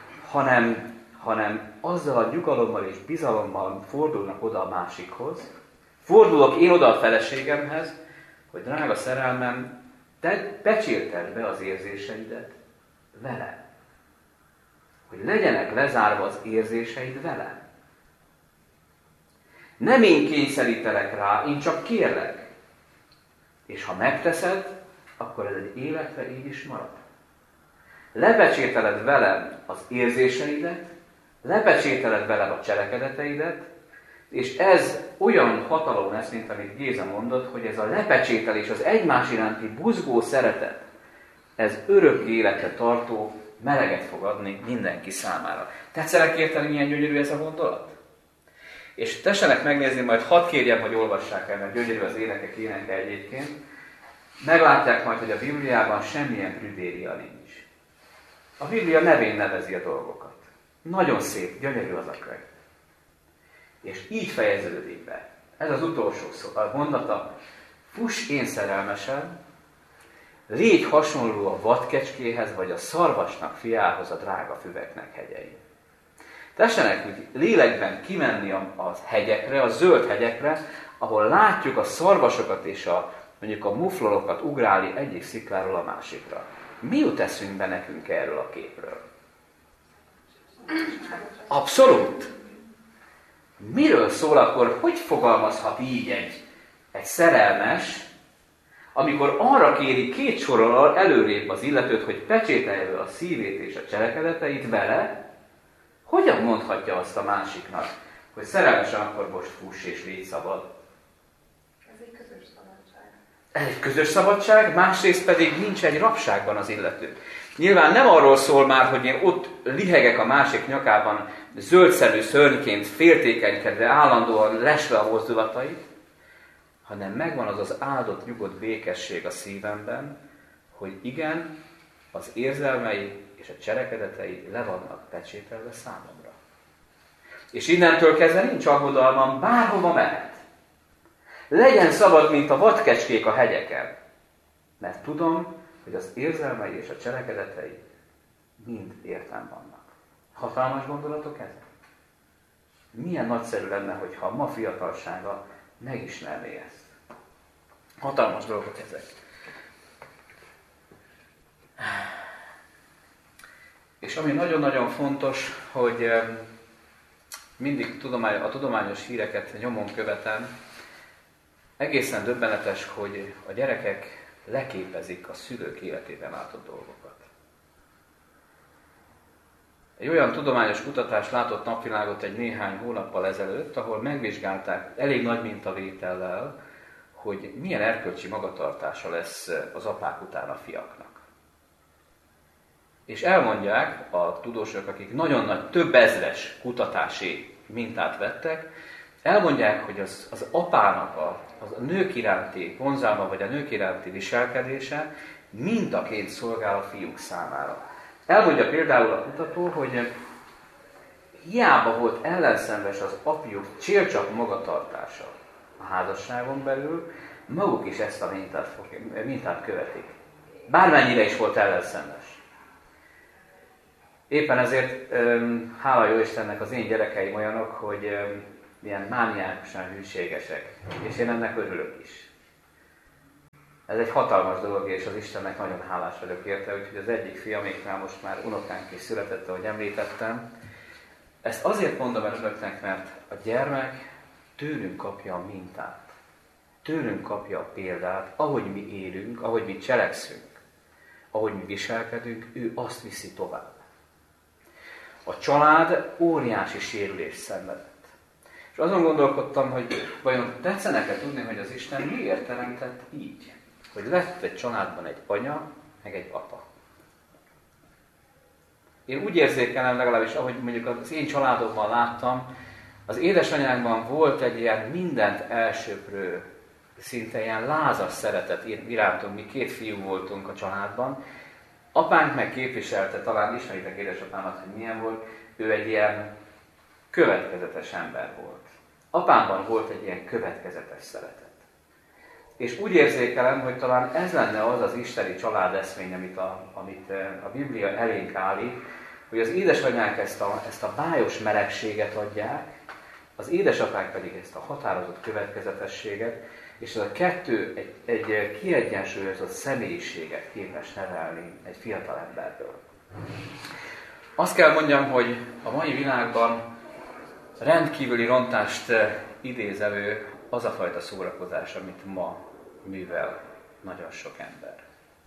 hanem azzal a nyugalommal és bizalommal fordulnak oda a másikhoz. Fordulok én oda a feleségemhez, hogy drága szerelmem, te becsérted be az érzéseidet velem. Hogy legyenek lezárva az érzéseid velem. Nem én kényszerítelek rá, én csak kérlek. És ha megteszed, akkor ez egy életre így is marad. Lepecsételed velem az érzéseidet, lepecsételed velem a cselekedeteidet, és ez olyan hatalom lesz, mint amit Géza mondott, hogy ez a lepecsételés, az egymás iránti buzgó szeretet, ez örök életre tartó meleget fog adni mindenki számára. Tetszenek érteni, milyen gyönyörű ez a gondolat? És tessenek megnézni, majd hadd kérjem, hogy olvassák el, mert gyönyörű az énekek éneke egyébként. Meglátják majd, hogy a Bibliában semmilyen prüdéria nincs. A Biblia nevén nevezi a dolgokat. Nagyon szép, gyönyörű az a könyv. És így fejeződik be. Ez az utolsó szó, a mondata. Fuss én szerelmesen, légy hasonló a vadkecskéhez, vagy a szarvasnak fiához a drága füveknek hegyein. Tessenek úgy lélekben kimenni a hegyekre, a zöld hegyekre, ahol látjuk a szarvasokat és mondjuk a muflolokat ugrálni egyik szikláról a másikra. Mi jut eszünkbe nekünk erről a képről? Abszolút! Miről szól akkor, hogy fogalmazhat így egy szerelmes, amikor arra kéri két sorral előrébb az illetőt, hogy pecsételje be a szívét és a cselekedeteit vele, hogyan mondhatja azt a másiknak, hogy szerelmesen akkor most fuss és légy szabad? Ez egy közös szabadság. Ez egy közös szabadság, másrészt pedig nincs egy rabságban az illető. Nyilván nem arról szól már, hogy én ott lihegek a másik nyakában, zöldszemű szörnyként féltékenykedve, állandóan lesve a mozdulatait, hanem megvan az áldott, nyugodt békesség a szívemben, hogy igen, az érzelmei és a cselekedetei le vannak pecsételve számomra. És innentől kezdve nincs aggodalmam, bárhova mehet. Legyen szabad, mint a vadkecskék a hegyeken, mert tudom, hogy az érzelmei és a cselekedetei mind értem vannak. Hatalmas gondolatok ezek? Milyen nagyszerű lenne, hogyha a ma fiatalsága megismerné ezt. Hatalmas dolgok ezek. És ami nagyon-nagyon fontos, hogy mindig a tudományos híreket nyomon követem, egészen döbbenetes, hogy a gyerekek leképezik a szülők életében látott dolgokat. Egy olyan tudományos kutatás látott napvilágot egy néhány hónappal ezelőtt, ahol megvizsgálták elég nagy mintavétellel, hogy milyen erkölcsi magatartása lesz az apák után a fiaknak. És elmondják a tudósok, akik nagyon nagy, több ezres kutatási mintát vettek, elmondják, hogy az apának a nők iránti vonzalma, vagy a nők iránti viselkedése mintaként szolgál a fiúk számára. Elmondja például a kutató, hogy hiába volt ellenszenves az apjuk csélcsap magatartása a házasságon belül, maguk is ezt a mintát követik. Bármennyire is volt ellenszenves. Éppen ezért hála jó Istennek az én gyerekeim olyanok, hogy ilyen mániákusan hűségesek, és én ennek örülök is. Ez egy hatalmas dolog, és az Istennek nagyon hálás vagyok érte, úgyhogy az egyik fiaméknál most már unokánk is született, ahogy említettem. Ezt azért mondom el önöknek, mert a gyermek tőlünk kapja a mintát, tőlünk kapja a példát, ahogy mi élünk, ahogy mi cselekszünk, ahogy mi viselkedünk, ő azt viszi tovább. A család óriási sérülést szenvedett. És azon gondolkodtam, hogy vajon tetszene-e tudni, hogy az Isten miért teremtett így? Hogy lett egy családban egy anya, meg egy apa. Én úgy érzékelem, legalábbis ahogy mondjuk az én családomban láttam, az édesanyámban volt egy ilyen mindent elsöprő, szinte ilyen lázas szeretet irántunk, mi 2 fiú voltunk a családban. Apánk meg képviselte, talán ismeritek édesapámat, hogy milyen volt, ő egy ilyen következetes ember volt. Apámban volt egy ilyen következetes szeretet. És úgy érzékelem, hogy talán ez lenne az az isteni családeszmény, amit a Biblia elénk állít, hogy az édesanyák ezt a bájos melegséget adják, az édesapák pedig ezt a határozott következetességet, és ez a kettő egy kiegyensúlyozott személyiséget képes nevelni egy fiatal emberből. Azt kell mondjam, hogy a mai világban rendkívüli rontást idéz elő az a fajta szórakozás, amit ma művel nagyon sok ember.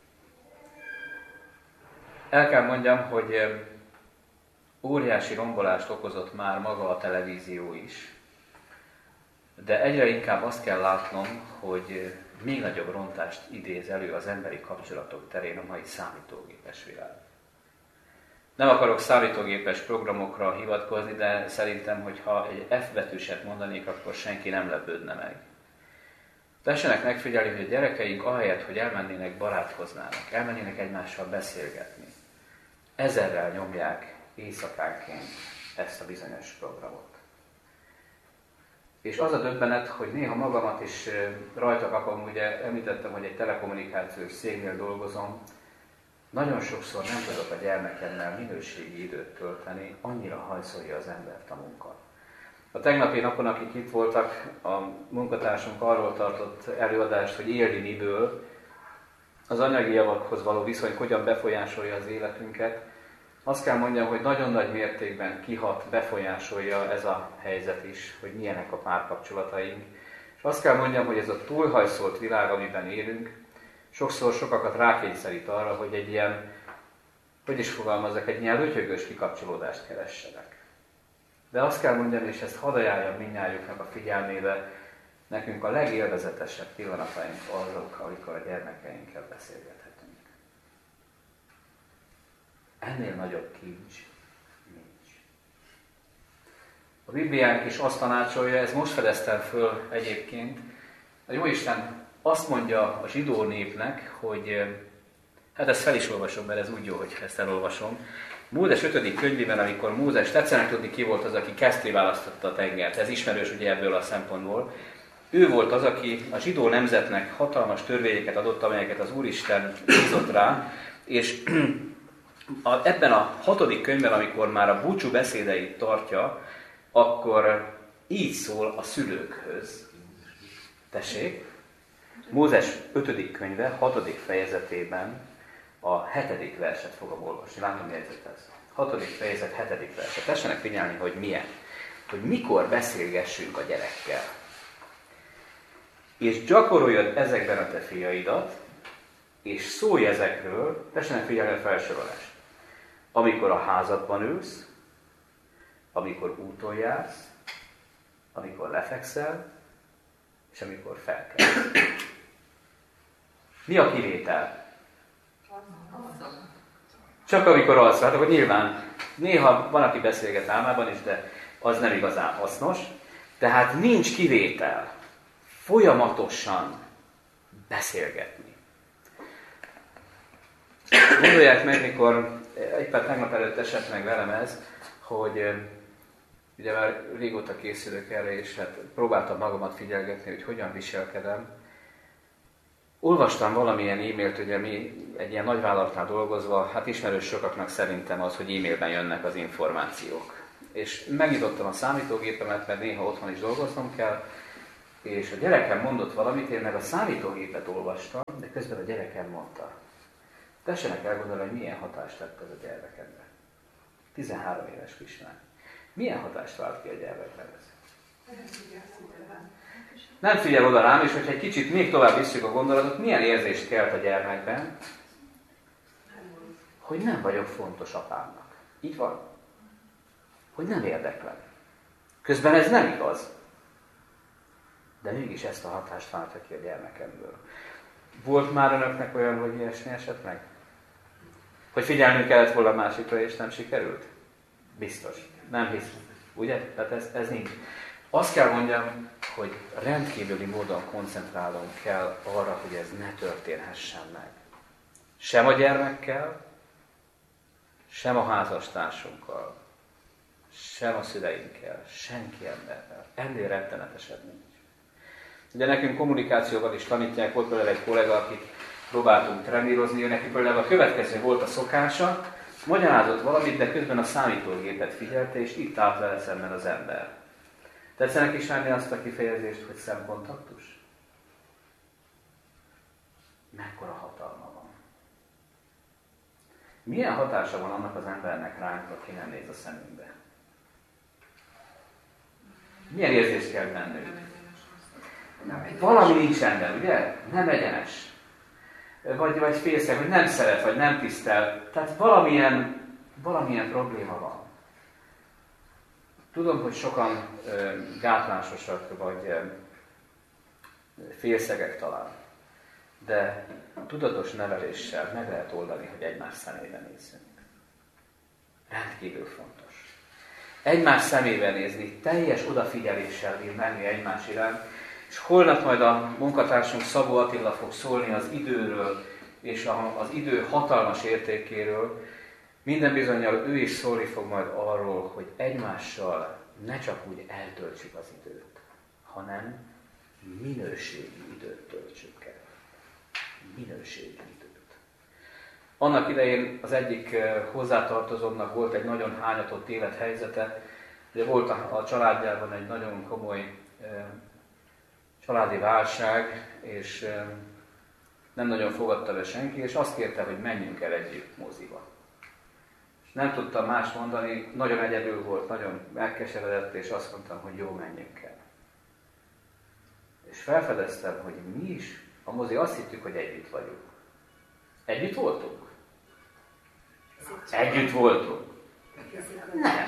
El kell mondjam, hogy óriási rombolást okozott már maga a televízió is, de egyre inkább azt kell látnom, hogy még nagyobb rontást idéz elő az emberi kapcsolatok terén a mai számítógépes világ. Nem akarok számítógépes programokra hivatkozni, de szerintem, hogyha egy F betűset mondanék, akkor senki nem lepődne meg. Tessenek megfigyelni, hogy a gyerekeink ahelyett, hogy elmennének barátkoznának, elmennének egymással beszélgetni, ezerrel nyomják éjszakánként ezt a bizonyos programot. És az a döbbenet, hogy néha magamat is rajta kapom, ugye említettem, hogy egy telekommunikációs cégnél dolgozom, nagyon sokszor nem tudok a gyermekemmel minőségi időt tölteni, annyira hajszolja az embert a munka. A tegnapi napon, akik itt voltak, a munkatársunk arról tartott előadást, hogy élni miből, az anyagi javakhoz való viszony hogyan befolyásolja az életünket. Azt kell mondjam, hogy nagyon nagy mértékben kihat, befolyásolja ez a helyzet is, hogy milyenek a párkapcsolataink. És azt kell mondjam, hogy ez a túlhajszolt világ, amiben élünk, sokszor sokakat rákényszerít arra, hogy egy ilyen, hogy is fogalmazzak, egy ilyen rötyögös kikapcsolódást keressenek. De azt kell mondjam, és ezt hadd ajánljam mindnyájuknak a figyelmébe, nekünk a legélvezetesebb pillanataink azok, amikor a gyermekeinkkel beszélgethetünk. Ennél nagyobb kincs nincs. A Bibliánk is azt tanácsolja, ez most fedeztem föl egyébként, a Jóisten azt mondja a zsidó népnek, hogy, hát ezt fel is olvasom, mert ez úgy jó, hogy ezt elolvasom. Mózes 5. könyvében, amikor Mózes, tetszenek tudni, ki volt az, aki Kesztré választotta a tengert, ez ismerős ugye ebből a szempontból. Ő volt az, aki a zsidó nemzetnek hatalmas törvényeket adott, amelyeket az Úristen bízott rá, és ebben a 6. könyvben, amikor már a búcsú beszédeit tartja, akkor így szól a szülőkhöz. Tessék? Mózes 5. könyve, 6. fejezetében a 7. verset fogom olvasni. Látom, jegyzet ez. 6. fejezet, 7. verset. Tessenek figyelni, hogy milyen. Hogy mikor beszélgessünk a gyerekkel. És gyakoroljad ezekben a te fiaidat, és szólj ezekről, tessenek figyelni a felsorolást. Amikor a házadban ülsz, amikor úton jársz, amikor lefekszel, és amikor felkelsz. Mi a kivétel? Csak amikor alszol. Hát akkor nyilván néha van, aki beszélget álmában is, de az nem igazán hasznos. Tehát nincs kivétel. Folyamatosan beszélgetni. Gondolják meg, mikor éppen tegnap előtt esett meg velem ez, hogy ugye már régóta készülök erre, és hát próbáltam magamat figyelgetni, hogy hogyan viselkedem. Olvastam valamilyen e-mailt, ugye mi egy ilyen nagyvállalatnál dolgozva, hát ismerős sokaknak szerintem az, hogy e-mailben jönnek az információk. És megnyitottam a számítógépemet, mert néha otthon is dolgoznom kell, és a gyerekem mondott valamit, én meg a számítógépet olvastam, de közben a gyerekem mondta. Tessenek elgondolni, hogy milyen hatást tett ez a gyermekemre. 13 éves kislány. Milyen hatást vált ki a gyermekre ez? Nem figyel oda rám, és hogyha egy kicsit még tovább visszük a gondolatot, milyen érzést kelt a gyermekben, hogy nem vagyok fontos apámnak. Így van? Hogy nem érdeklem. Közben ez nem igaz. De mégis ezt a hatást váltja ki a gyermekemből. Volt már önöknek olyan, hogy ilyesmi esett meg? Hogy figyelnünk kellett volna a másikra, és nem sikerült? Biztos. Nem hiszem. Ugye? Tehát ez nincs. Azt kell mondjam, hogy rendkívüli módon koncentrálnunk kell arra, hogy ez ne történhessen meg. Sem a gyermekkel, sem a házastársunkkal, sem a szüleinkkel, senki emberrel. Ennél rettenetesebb nincs. Ugye nekünk kommunikációval is tanítják, volt például egy kollega, akit próbáltunk trenírozni, neki például a következő volt a szokása, magyarázott valamit, de közben a számítógépet figyelte, és itt állt vele szemben az ember. Tetszenek ismerni azt a kifejezést, hogy szemkontaktus? Mekkora hatalma van? Milyen hatása van annak az embernek ránk, aki nem néz a szemünkbe? Milyen érzést kell bennünk? Valami nincs rendben, ugye? Nem egyenes. Vagy félszeg, vagy nem szeret, vagy nem tisztel. Tehát valamilyen probléma van. Tudom, hogy sokan gátlásosak, vagy félszegek talán. De tudatos neveléssel meg lehet oldani, hogy egymás szemébe nézzünk. Rendkívül fontos. Egymás szemébe nézni, teljes odafigyeléssel bír menni egymás iránt, és holnap majd a munkatársunk Szabó Attila fog szólni az időről, és az idő hatalmas értékéről. Minden bizonnyal ő is szólni fog majd arról, hogy egymással ne csak úgy eltöltsük az időt, hanem minőségi időt töltsük el. Minőségi időt. Annak idején az egyik hozzátartozómnak volt egy nagyon hányatott élethelyzete, ugye volt a családjában egy nagyon komoly családi válság, és nem nagyon fogadta be senki, és azt kérte, hogy menjünk el együtt moziba. És nem tudtam más mondani, nagyon egyedül volt, nagyon megkeseredett, és azt mondtam, hogy jó, menjünk el. És felfedeztem, hogy mi is, a mozi, azt hittük, hogy együtt vagyunk. Együtt voltunk? Együtt voltunk. Nem.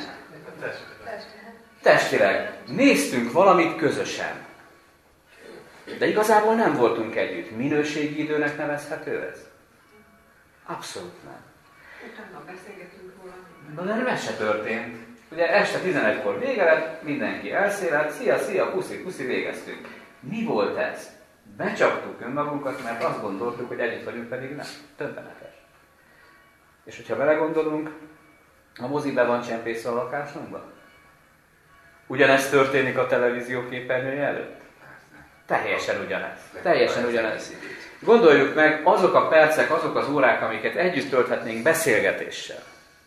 Testileg. Néztünk valamit közösen. De igazából nem voltunk együtt. Minőségi időnek nevezhető ez? Abszolút nem. Utána beszélgetünk róla. Na de nem ez se történt. Ugye este 11-kor vége lett, mindenki elszélelt, szia, puszi, végeztünk. Mi volt ez? Becsaptuk önmagunkat, mert azt gondoltuk, hogy együtt vagyunk, pedig nem. Többenetes. És hogyha belegondolunk, a mozi be van csempészve a lakásunkban? Ugyanezt történik a televízió képernyője előtt? Teljesen ugyanez. Gondoljuk meg, azok a percek, azok az órák, amiket együtt tölthetnénk beszélgetéssel.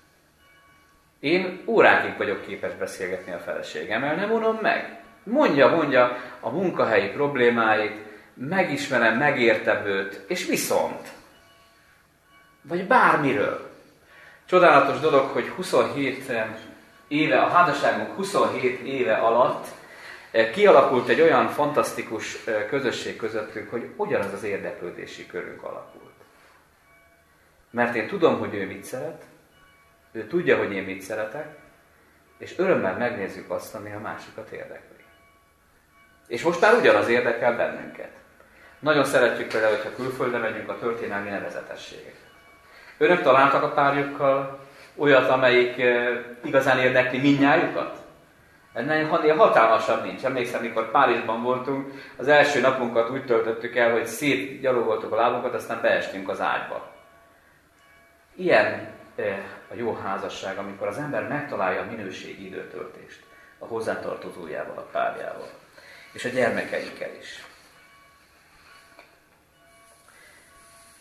Én órákig vagyok képes beszélgetni a feleségemmel, nem unom meg. Mondja a munkahelyi problémáit, megismerem, megértem őt, és viszont. Vagy bármiről. Csodálatos dolog, hogy 27 éve, a házasságunk 27 éve alatt kialakult egy olyan fantasztikus közösség közöttünk, hogy ugyanaz az érdeklődési körünk alakult. Mert én tudom, hogy ő mit szeret, ő tudja, hogy én mit szeretek, és örömmel megnézzük azt, ami a másikat érdekli. És most már ugyanaz érdekel bennünket. Nagyon szeretjük például, hogyha külföldre megyünk, a történelmi nevezetességeket. Önök találtak a párjukkal olyat, amelyik igazán érdekli mindnyájukat? Ennél hatalmasabb nincs. Emlékszem, mikor Párizsban voltunk, az első napunkat úgy töltöttük el, hogy szétgyalogoltuk a lábunkat, aztán beestünk az ágyba. Ilyen a jó házasság, amikor az ember megtalálja a minőségi időtöltést a hozzátartozójával, a párjával, és a gyermekeikkel is.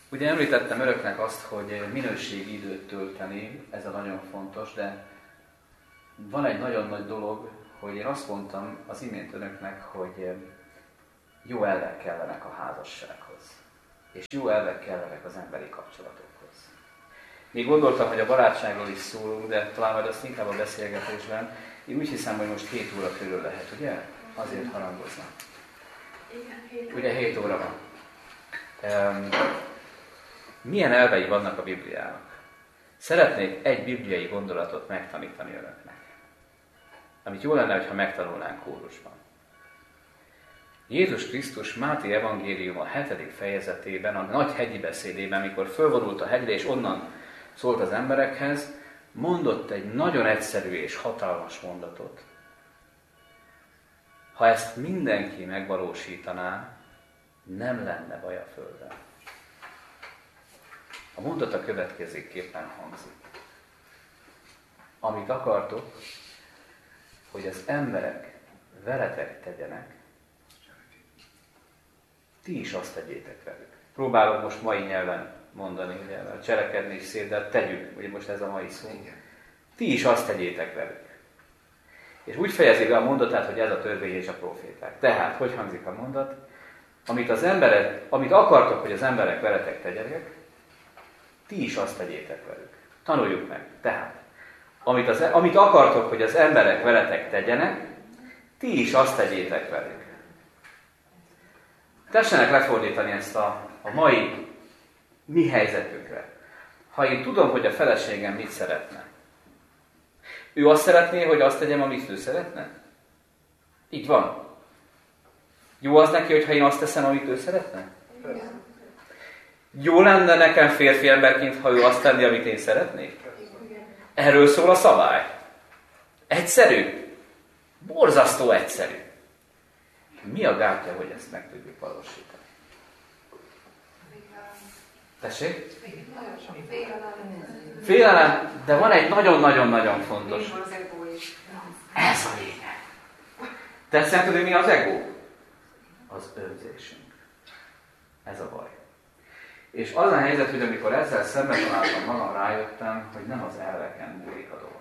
Ugye említettem önöknek azt, hogy minőségi időt tölteni, ez a nagyon fontos, de van egy nagyon nagy dolog, hogy én azt mondtam az imént önöknek, hogy jó elvek kellenek a házassághoz, és jó elvek kellenek az emberi kapcsolatokhoz. Még gondoltam, hogy a barátságról is szólunk, de talán majd azt inkább a beszélgetésben. Én úgy hiszem, hogy most 7 óra körül lehet, ugye? Azért harangoznak. Ugye 7 óra van. Milyen elvei vannak a Bibliának? Szeretnék egy bibliai gondolatot megtanítani önöknek, amit jó lenne, ha megtanulnánk kórusban. Jézus Krisztus Máté evangélium a 7. fejezetében, a nagy hegyi beszédében, mikor fölvonult a hegyre és onnan szólt az emberekhez, mondott egy nagyon egyszerű és hatalmas mondatot. Ha ezt mindenki megvalósítaná, nem lenne baj a földön. A mondat a következőképpen hangzik. Amit akartok, hogy az emberek veletek tegyenek, ti is azt tegyétek velük. Próbálom most mai nyelven mondani, ugye, a cselekedni is szép, de tegyük, ugye most ez a mai szó. Ti is azt tegyétek velük. És úgy fejezi be a mondatát, hogy ez a törvény és a proféták. Tehát, hogy hangzik a mondat? Amit akartok, hogy az emberek veletek tegyenek, ti is azt tegyétek velük. Tanuljuk meg. Tehát, amit akartok, hogy az emberek veletek tegyenek, ti is azt tegyétek velük. Tessenek lefordítani ezt a mai mi helyzetünkre. Ha én tudom, hogy a feleségem mit szeretne, ő azt szeretné, hogy azt tegyem, amit ő szeretne? Így van. Jó az neki, hogyha én azt teszem, amit ő szeretne? Igen. Jó lenne nekem férfi emberként, ha ő azt tenni, amit én szeretnék? Erről szól a szabály. Egyszerű. Borzasztó egyszerű. Mi a gátja, hogy ezt meg tudjuk valósítani? Tessék? Félelem, de van egy nagyon-nagyon-nagyon fontos. Ez a lényeg. Te szerinted, hogy mi az ego? Az önzésünk. Ez a baj. És az a helyzet, hogy amikor ezzel szembe találtam magam, rájöttem, hogy nem az elveken múlik a dolog.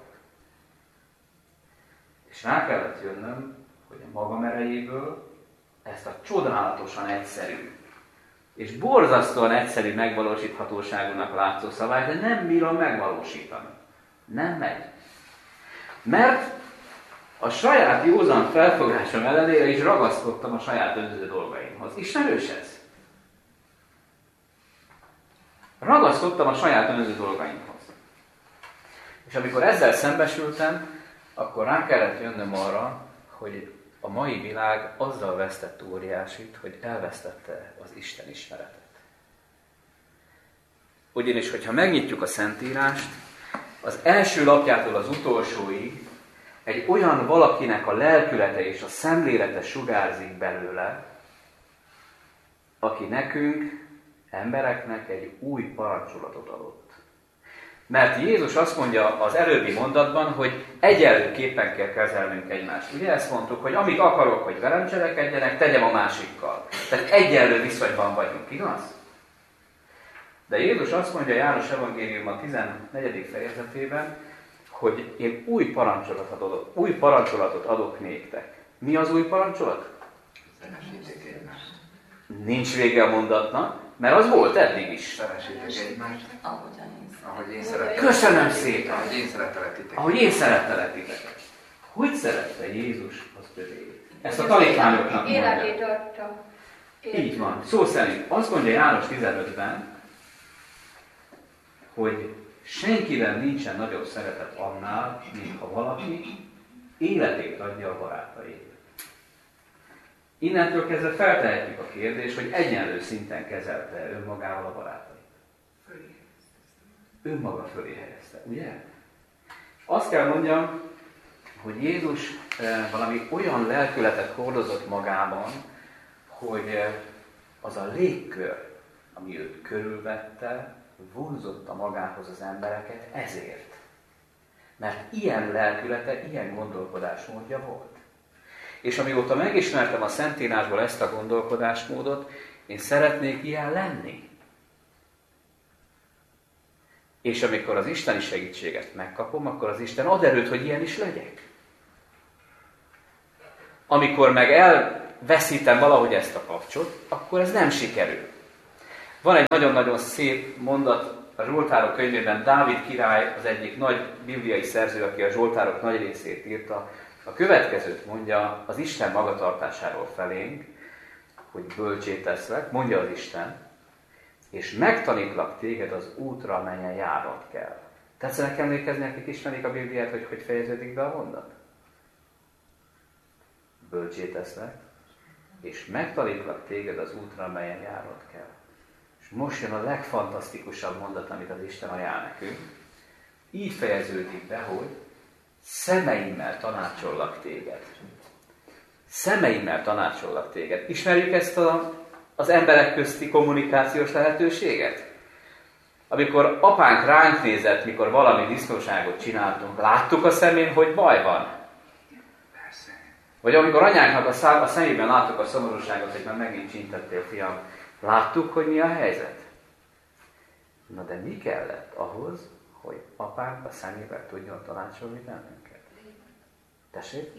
És rá kellett jönnöm, hogy a magam erejéből ezt a csodálatosan egyszerű és borzasztóan egyszerű megvalósíthatóságúnak látszó szabályt, de nem bírom megvalósítani. Nem megy. Mert a saját józan felfogásom ellenére is ragaszkodtam a saját önző dolgaimhoz. Ismerős ez? Ragaszkodtam a saját önző dolgaimhoz. És amikor ezzel szembesültem, akkor rá kellett jönnöm arra, hogy a mai világ azzal vesztett óriásit, hogy elvesztette az Isten ismeretet. Ugyanis, hogyha megnyitjuk a Szentírást, az első lapjától az utolsóig egy olyan valakinek a lelkülete és a szemlélete sugárzik belőle, aki nekünk, embereknek egy új parancsolatot adott. Mert Jézus azt mondja az előbbi mondatban, hogy egyenlőképpen kell kezelnünk egymást. Ugye ezt mondtuk, hogy amit akarok, hogy velem cselekedjenek, tegyem a másikkal. Tehát egyenlő viszonyban vagyunk, igaz? De Jézus azt mondja János evangélium a 14. fejezetében, hogy én új parancsolatot adok néktek. Mi az új parancsolat? Nincs vége a mondatnak, mert az volt eddig is. Szeressétek egymást, ahogy én szerettelek. Köszönöm szépen! Ahogy én szerettelek titeket. Ahogy én szerettelek titeket. Hogy szerette Jézus az övéit? Ezt a tanítványoknak mondja. Életét adta. Így van. Szó szerint azt mondja János 15-ben, hogy senkiben nincsen nagyobb szeretet annál, mint ha valaki életét adja a barátaiért. Innentől kezdve feltehetjük a kérdést, hogy egyenlő szinten kezelte önmagával a barátait. Önmaga fölé helyezte, ugye? Azt kell mondjam, hogy Jézus valami olyan lelkületet hordozott magában, hogy az a légkör, ami őt körülvette, vonzotta magához az embereket ezért. Mert ilyen lelkülete, ilyen gondolkodásmódja volt. És amióta megismertem a Szentírásból ezt a gondolkodásmódot, én szeretnék ilyen lenni. És amikor az isteni segítséget megkapom, akkor az Isten ad erőt, hogy ilyen is legyek. Amikor meg elveszítem valahogy ezt a kapcsot, akkor ez nem sikerül. Van egy nagyon-nagyon szép mondat a Zsoltárok könyvében, Dávid király, az egyik nagy bibliai szerző, aki a Zsoltárok nagy részét írta, a következőt mondja az Isten magatartásáról felénk, hogy bölcsé teszlek, mondja az Isten, és megtanítlak téged az útra, amelyen járnod kell. Tetszenek emlékezni, akik ismerik a Bibliát, hogy fejeződik be a mondat? Bölcsé teszlek, és megtanítlak téged az útra, amelyen járnod kell. És most jön a legfantasztikusabb mondat, amit az Isten ajánl nekünk. Így fejeződik be, hogy szemeimmel tanácsollak téged. Szemeimmel tanácsollak téged. Ismerjük ezt az emberek közti kommunikációs lehetőséget? Amikor apánk ránk nézett, mikor valami disznóságot csináltunk, láttuk a szemén, hogy baj van? Persze. Vagy amikor anyánknak a szemében láttuk a szomorúságot, hogy már megint csintettél, fiam, láttuk, hogy mi a helyzet? Na de mi kellett ahhoz, hogy apánk a szemével tudjon tanácsolni bennünket? Tessék?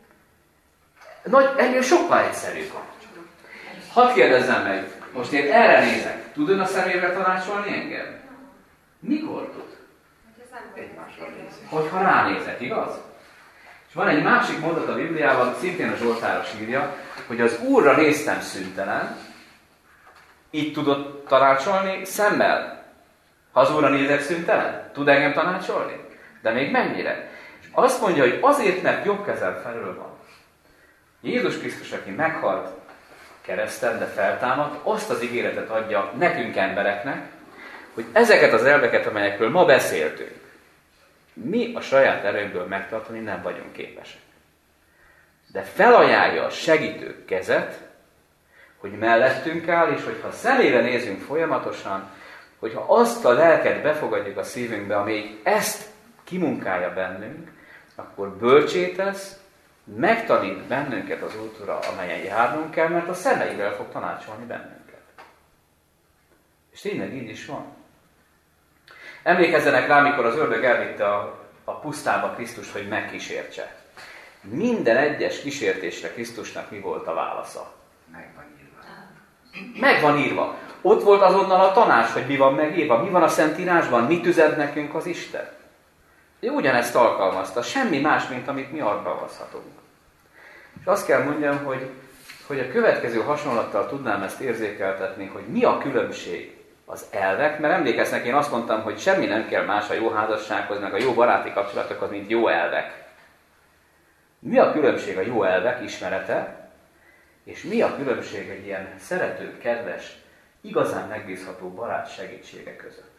Ennél sokkal egyszerűbb. Hadd kérdezzem meg, most én erre nézek, tud ön a szemével tanácsolni engem? Mikor tud? Egymásra nézni. Hogyha ránézek, igaz? És van egy másik mondat a Bibliában, szintén a Zsoltáros írja, hogy az Úrra néztem szüntelen, így tudott tanácsolni szemmel. Ha az Úrra nézek szüntelen, tud engem tanácsolni? De még mennyire? És azt mondja, hogy azért, mert jobb kezem felől van. Jézus Krisztus, aki meghalt kereszten, de feltámadt, azt az ígéretet adja nekünk embereknek, hogy ezeket az elveket, amelyekről ma beszéltünk, mi a saját erőnkből megtartani nem vagyunk képesek. De felajánlja a segítő kezet, hogy mellettünk áll, és hogyha szemébe nézünk folyamatosan, hogyha azt a lelket befogadjuk a szívünkbe, ami ezt kimunkálja bennünk, akkor bölcsé tesz, megtanít bennünket az útra, amelyen járnunk kell, mert a szemeivel fog tanácsolni bennünket. És tényleg így is van. Emlékezzenek rá, mikor az ördög elvitte a pusztába Krisztust, hogy megkísértse. Minden egyes kísértésre Krisztusnak mi volt a válasza? Megvan írva. Meg van írva. Ott volt azonnal a tanács, hogy mi van megírva, mi van a Szentírásban, mit üzent nekünk az Isten. Ő ugyanezt alkalmazta, semmi más, mint amit mi alkalmazhatunk. És azt kell mondjam, hogy a következő hasonlattal tudnám ezt érzékeltetni, hogy mi a különbség az elvek, mert emlékeznek, én azt mondtam, hogy semmi nem kell más a jó házassághoz, meg a jó baráti kapcsolatokhoz, mint jó elvek. Mi a különbség a jó elvek ismerete, és mi a különbség egy ilyen szerető, kedves, igazán megbízható barát segítsége között?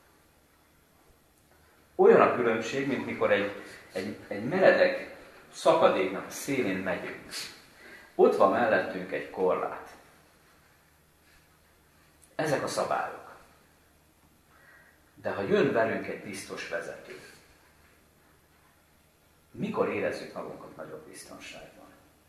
Olyan a különbség, mint mikor egy meredek szakadéknak a szélén megyünk. Ott van mellettünk egy korlát. Ezek a szabályok. De ha jön velünk egy biztos vezető, mikor érezzük magunkat nagyobb biztonságban?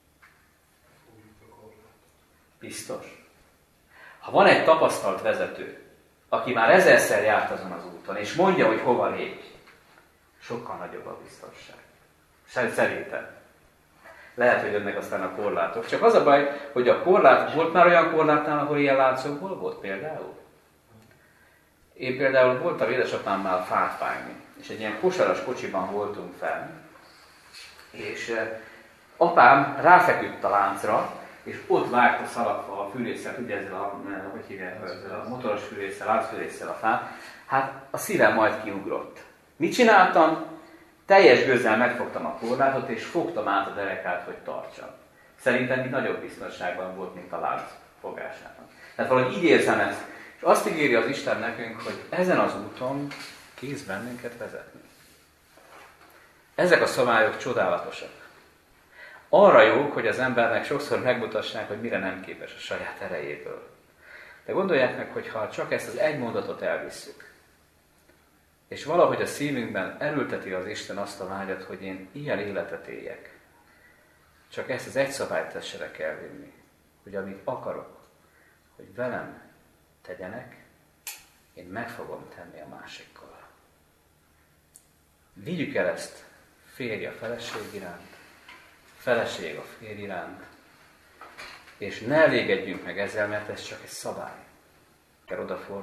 Biztos. Ha van egy tapasztalt vezető, aki már 1000-szer járt azon az úton, és mondja, hogy hova lépj, sokkal nagyobb a biztonság. Szerintem. Lehet, hogy jönnek aztán a korlátok. Csak az a baj, hogy a korlát, volt már olyan korlátnál, ahol ilyen láncokból volt például? Én például voltam édesapámmal fát vágni, és egy ilyen kosaras kocsiban voltunk fenn, és apám ráfeküdt a láncra, és ott vágta szalagva a fűrésszel, ugye ezzel a motoros fűrésszel, láncfűrésszel a fát, hát a szívem majd kiugrott. Mit csináltam? Teljes gőzzel megfogtam a korlátot, és fogtam át a derekát, hogy tartsam. Szerintem így nagyobb biztonságban volt, mint a lánc fogásában. Tehát valahogy így érzem ezt. És azt ígéri az Isten nekünk, hogy ezen az úton kész bennünket vezetni. Ezek a szabályok csodálatosak. Arra jók, hogy az embernek sokszor megmutassák, hogy mire nem képes a saját erejéből. De gondolják meg, hogy ha csak ezt az egy mondatot elvisszük, és valahogy a szívünkben erőlteti az Isten azt a vágyat, hogy én ilyen életet éljek, csak ezt az egy szabályt tessenek elvinni, hogy amit akarok, hogy velem tegyenek, én meg fogom tenni a másikkal. Vigyük el ezt férj a feleség iránt, feleség a férj iránt, és ne elégedjünk meg ezzel, mert ez csak egy szabály. Kell odafordulni.